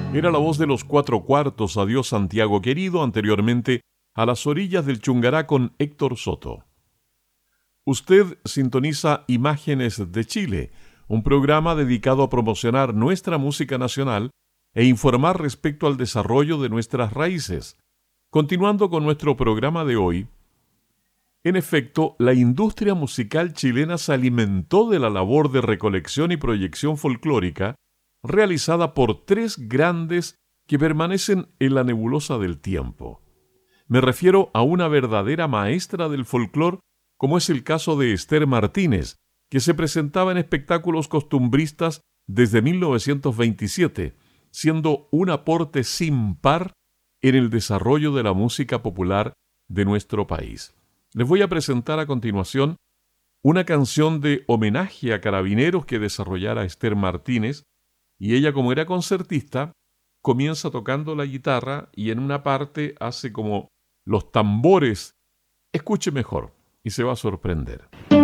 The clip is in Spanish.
Era la voz de los cuatro cuartos, Adiós Santiago querido, anteriormente A las orillas del Chungará con Héctor Soto. Usted sintoniza Imágenes de Chile, un programa dedicado a promocionar nuestra música nacional e informar respecto al desarrollo de nuestras raíces. Continuando con nuestro programa de hoy, en efecto, la industria musical chilena se alimentó de la labor de recolección y proyección folclórica realizada por tres grandes que permanecen en la nebulosa del tiempo. Me refiero a una verdadera maestra del folclore, como es el caso de Esther Martínez, que se presentaba en espectáculos costumbristas desde 1927, siendo un aporte sin par en el desarrollo de la música popular de nuestro país. Les voy a presentar a continuación una canción de homenaje a carabineros que desarrollara Esther Martínez, y ella, como era concertista, comienza tocando la guitarra y en una parte hace como los tambores. Escuche mejor y se va a sorprender.